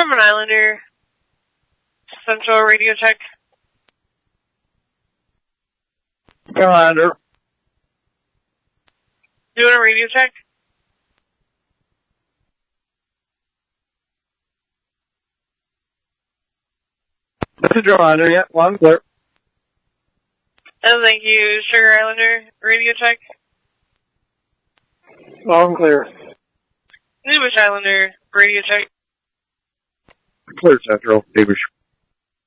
Sherman Islander, Central Radio Check. Islander. Doing a radio check. Central Islander, yeah, one clear. And thank you, Sugar Islander, radio check. Long clear. New Bush Islander, radio check. Clear Central, Davis.